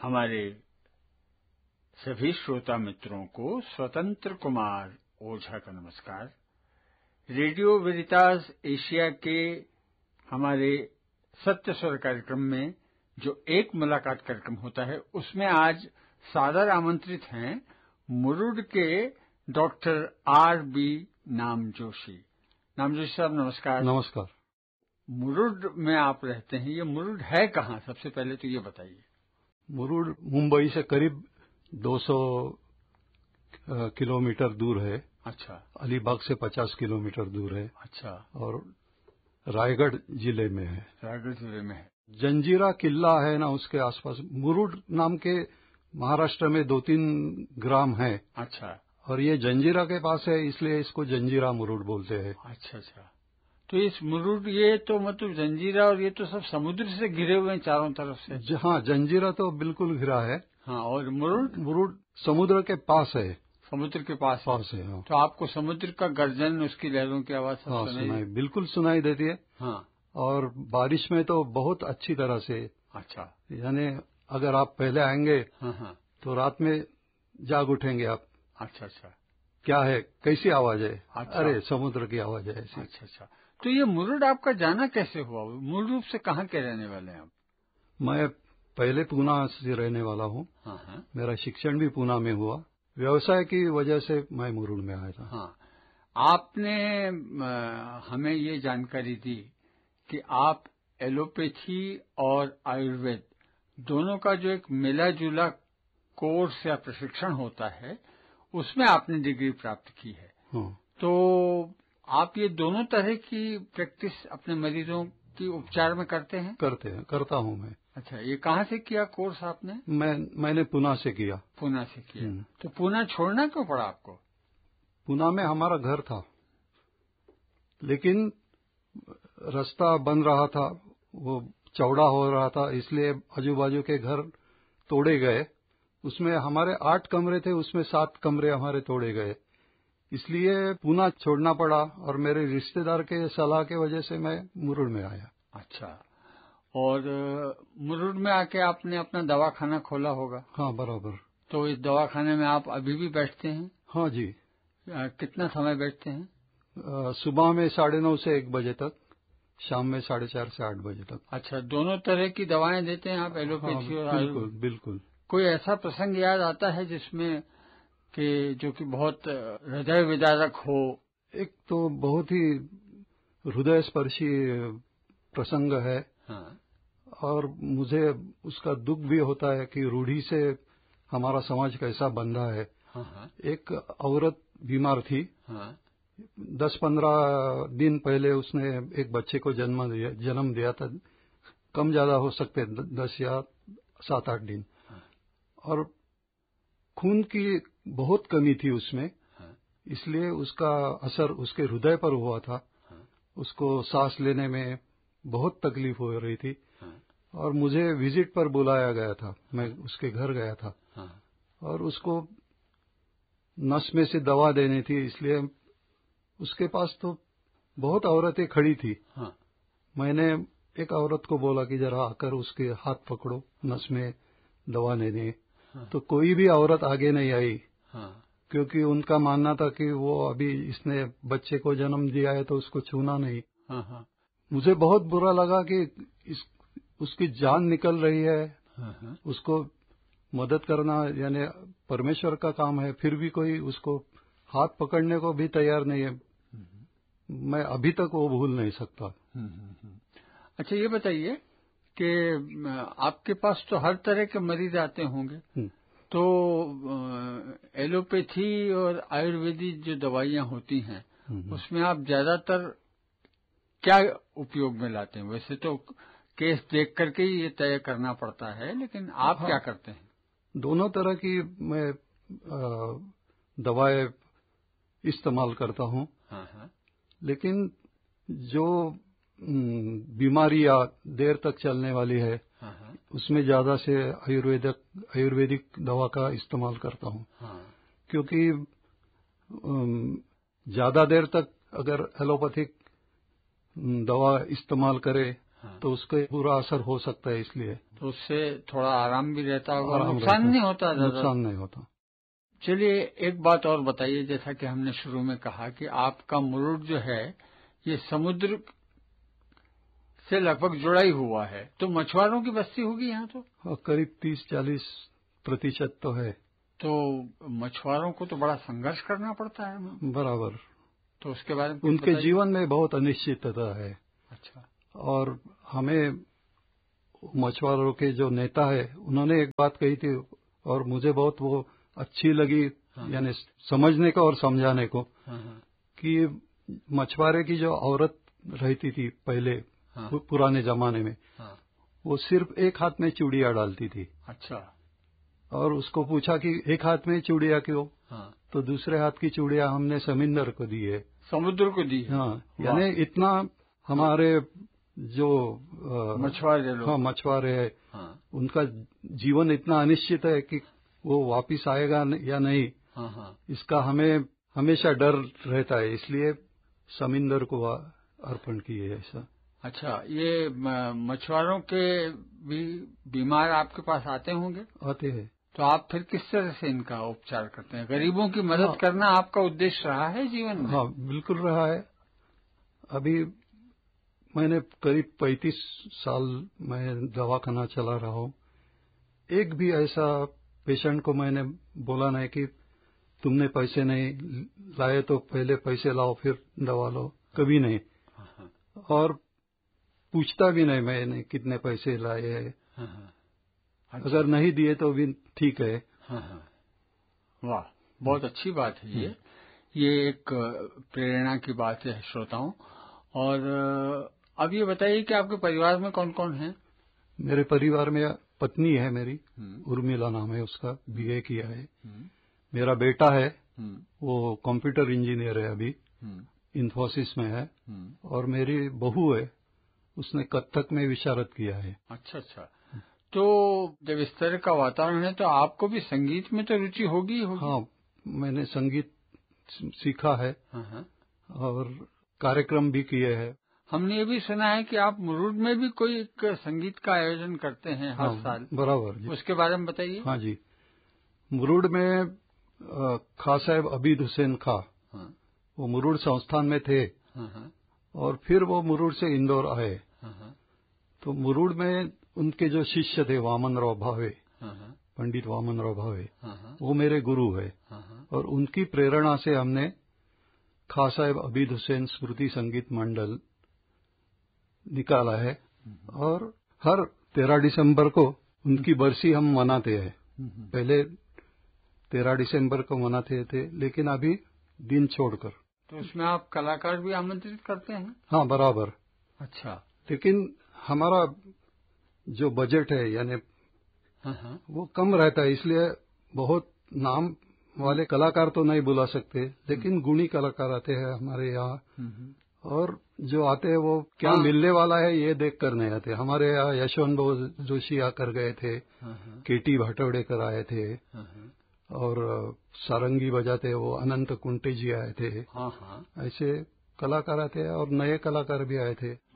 हमारे सभी श्रोता मित्रों को स्वतंत्र कुमार ओझा का नमस्कार। रेडियो वेरितास एशिया के हमारे सत्य स्वर कार्यक्रम में जो एक मुलाकात कार्यक्रम होता है, उसमें आज सादर आमंत्रित हैं मुरुड के डॉक्टर R.B. नामजोशी। नामजोशी साहब नमस्कार। नमस्कार। मुरुड में आप रहते हैं, ये मुरुड है कहाँ? सबसे पहले तो ये बताइए। मुरुड मुंबई से करीब 200 किलोमीटर दूर है। अच्छा। अलीबाग से 50 किलोमीटर दूर है। अच्छा। और रायगढ़ जिले में है। रायगढ़ जिले में है। जंजीरा किला है ना, उसके आसपास मुरुड नाम के महाराष्ट्र में 2-3 ग्राम है। अच्छा। और ये जंजीरा के पास है, इसलिए इसको जंजीरा मुरुड बोलते हैं। अच्छा अच्छा। तो इस मुरुड, ये तो मतलब जंजीरा और ये तो सब समुद्र से घिरे हुए हैं चारों तरफ से। हाँ, जंजीरा तो बिल्कुल घिरा है। हाँ, और मुरुड समुद्र के पास है। समुद्र के पास है। हाँ। तो आपको समुद्र का गर्जन, उसकी लहरों की आवाज सब सुनाई बिल्कुल सुनाई देती है। हाँ। और बारिश में तो बहुत अच्छी तरह से। अच्छा। यानी अगर आप पहले आएंगे हाँ, तो रात में जाग उठेंगे आप। अच्छा अच्छा। क्या है, कैसी आवाज है? अच्छा। अरे समुद्र की आवाज है ऐसी। अच्छा अच्छा। तो ये मुरुड आपका जाना कैसे हुआ? मूल रूप से कहाँ के रहने वाले हैं आप? मैं पहले पूना से रहने वाला हूँ। हाँ। मेरा शिक्षण भी पूना में हुआ। व्यवसाय की वजह से मैं मुरुड में आया था। हाँ। आपने हमें ये जानकारी दी कि आप एलोपैथी और आयुर्वेद दोनों का जो एक मिला जुला कोर्स या प्रशिक्षण होता है, उसमें आपने डिग्री प्राप्त की है। हाँ। तो आप ये दोनों तरह की प्रैक्टिस अपने मरीजों की उपचार में करते हैं? करता हूँ मैं। अच्छा, ये कहाँ से किया कोर्स आपने? मैंने पूना से किया। पूना से किया। तो पूना छोड़ना क्यों पड़ा आपको? पूना में हमारा घर था, लेकिन रास्ता बन रहा था, वो चौड़ा हो रहा था, इसलिए आजू बाजू के घर तोड़े गए। उसमें हमारे 8 कमरे थे, उसमें 7 कमरे हमारे तोड़े गए, इसलिए पूना छोड़ना पड़ा। और मेरे रिश्तेदार के सलाह के वजह से मैं मुरुड में आया। अच्छा। और मुरुड में आके आपने अपना दवाखाना खोला होगा? हाँ, बराबर। तो इस दवाखाने में आप अभी भी बैठते हैं? हाँ जी। कितना समय बैठते हैं? सुबह में 9:30 से 1 बजे तक, शाम में 4:30 से 8 बजे तक। अच्छा, दोनों तरह की दवाएं देते हैं आप, एलोपैथी और आयुर्वेद? बिल्कुल। कोई ऐसा प्रसंग याद आता है जिसमें कि जो कि बहुत हृदय विदारक हो? एक तो बहुत ही हृदय स्पर्शी प्रसंग है। हाँ। और मुझे उसका दुख भी होता है कि रूढ़ी से हमारा समाज कैसा बंधा है। हाँ। एक औरत बीमार थी। हाँ। 10-15 दिन पहले उसने एक बच्चे को जन्म दिया था। कम ज्यादा हो सकते 10 या 7-8 दिन। हाँ। और खून की बहुत कमी थी उसमें। हाँ। इसलिए उसका असर उसके हृदय पर हुआ था। हाँ। उसको सांस लेने में बहुत तकलीफ हो रही थी। हाँ। और मुझे विजिट पर बुलाया गया था, मैं उसके घर गया था। हाँ। और उसको नस में से दवा देनी थी, इसलिए उसके पास तो बहुत औरतें खड़ी थी। हाँ। मैंने एक औरत को बोला कि जरा आकर उसके हाथ पकड़ो, नस में दवा लेने। हाँ। तो कोई भी औरत आगे नहीं आई। हाँ। क्योंकि उनका मानना था कि वो अभी इसने बच्चे को जन्म दिया है तो उसको छूना नहीं। हाँ। हाँ। मुझे बहुत बुरा लगा कि उसकी जान निकल रही है। हाँ। उसको मदद करना यानी परमेश्वर का काम है, फिर भी कोई उसको हाथ पकड़ने को भी तैयार नहीं है। मैं अभी तक वो भूल नहीं सकता। अच्छा, ये बताइए कि आपके पास तो हर तरह के मरीज आते होंगे, तो एलोपैथी और आयुर्वेदिक जो दवाइयां होती हैं, उसमें आप ज्यादातर क्या उपयोग में लाते हैं? वैसे तो केस देख करके ही ये तय करना पड़ता है, लेकिन आप क्या करते हैं? दोनों तरह की मैं दवाएं इस्तेमाल करता हूं। हाँ। लेकिन जो बीमारियां देर तक चलने वाली है, हाँ। उसमें ज्यादा से आयुर्वेदिक दवा का इस्तेमाल करता हूं। हाँ। क्योंकि ज्यादा देर तक अगर एलोपैथिक दवा इस्तेमाल करे हाँ। तो उसका बुरा असर हो सकता है, इसलिए तो उससे थोड़ा आराम भी रहता होगा, आराम नुकसान रहता, नहीं होता ज्यादा। नुकसान नहीं होता। चलिए एक बात और बताइए, जैसा कि हमने शुरू में कहा कि आपका मुरुड जो है ये समुद्र से लगभग जुड़ा ही हुआ है, तो मछुआरों की बस्ती होगी यहाँ तो? और करीब 30-40% तो है। तो मछुआरों को तो बड़ा संघर्ष करना पड़ता है ना? बराबर। तो उसके बारे में उनके जीवन में बहुत अनिश्चितता है। अच्छा। और हमें मछुआरों के जो नेता है उन्होंने एक बात कही थी और मुझे बहुत वो अच्छी लगी, यानी समझने को और समझाने को, कि मछुआरे की जो औरत रहती थी पहले पुराने जमाने में, वो सिर्फ एक हाथ में चूड़िया डालती थी। अच्छा। और उसको पूछा कि एक हाथ में चूड़िया क्यों? तो दूसरे हाथ की चूड़िया हमने समुद्र को दी है। समुद्र को दी है? हाँ, यानी इतना हमारे जो मछुआरे लोग, हाँ मछुआरे है, उनका जीवन इतना अनिश्चित है कि वो वापिस आएगा या नहीं, इसका हमें हमेशा डर रहता है, इसलिए समुद्र को अर्पण किए ऐसा। अच्छा, ये मछुआरों के भी बीमार आपके पास आते होंगे? आते हैं। तो आप फिर किस तरह से इनका उपचार करते हैं? गरीबों की मदद करना आपका उद्देश्य रहा है जीवन में? हाँ, बिल्कुल रहा है। अभी मैंने करीब 35 साल मैं दवाखाना चला रहा हूँ। एक भी ऐसा पेशेंट को मैंने बोला नहीं कि तुमने पैसे नहीं लाए तो पहले पैसे लाओ फिर दवा लो, कभी नहीं। और पूछता भी नहीं मैंने कितने पैसे लाए हैं। अच्छा। अगर नहीं दिए तो भी ठीक है। वाह, बहुत अच्छी बात है ये एक प्रेरणा की बात है श्रोताओं। और अब ये बताइए कि आपके परिवार में कौन कौन है? मेरे परिवार में पत्नी है मेरी, उर्मिला नाम है उसका, बीए किया है। मेरा बेटा है, वो कंप्यूटर इंजीनियर है, अभी इन्फोसिस में है। और मेरी बहू है, उसने कथक में विशारद किया है। अच्छा अच्छा। तो जब इस तरह का वातावरण है तो आपको भी संगीत में तो रुचि होगी? हाँ, मैंने संगीत सीखा है और कार्यक्रम भी किए हैं। हमने ये भी सुना है कि आप मुरुड में भी कोई एक संगीत का आयोजन करते हैं हर साल। बराबर जी। उसके बारे में बताइए। हाँ जी, मुरुड में खां साहब अबीद हुसैन खां, वो मुरुड संस्थान में थे और फिर वो मुरुड से इंदौर आए। तो मुरुड में उनके जो शिष्य थे वामन राव भावे, पंडित वामन राव भावे, वो मेरे गुरु है। और उनकी प्रेरणा से हमने खां साहब अबीद हुसैन स्मृति संगीत मंडल निकाला है और हर 13 दिसंबर को उनकी बरसी हम मनाते हैं। पहले 13 दिसंबर को मनाते थे, लेकिन अभी दिन छोड़कर। तो उसमें आप कलाकार भी आमंत्रित करते हैं? हाँ, बराबर। अच्छा। लेकिन हमारा जो बजट है यानी वो कम रहता है, इसलिए बहुत नाम वाले कलाकार तो नहीं बुला सकते, लेकिन गुणी कलाकार आते हैं हमारे यहाँ। और जो आते हैं वो क्या मिलने वाला है ये देख कर नहीं आते। हमारे यहाँ यशवंत जोशी आकर गए थे, केटी भाटवड़ेकर आए थे, और सारंगी बजाते वो अनंत कुंटे जी आए थे। ऐसे कलाकार आते हैं और नए कलाकार भी आए थे।